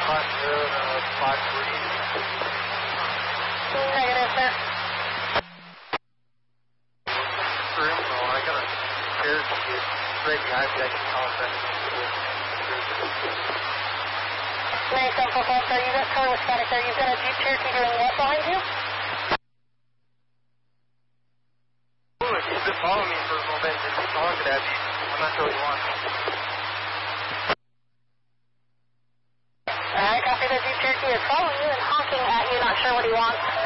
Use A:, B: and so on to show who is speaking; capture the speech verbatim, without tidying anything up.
A: five zero to five three.
B: Negative, sir.
A: Room, so I got a Cherokee right behind me. I can contact you.
B: ninety-seven four four, sir. You got color with static there. You've got a Jeep Cherokee doing what behind you?
A: Ooh, he's been following me for a little bit. He's keep honking at me. I'm not sure what he wants.
B: Alright, copy. The Jeep Cherokee is following you and honking at you. Not sure what he wants.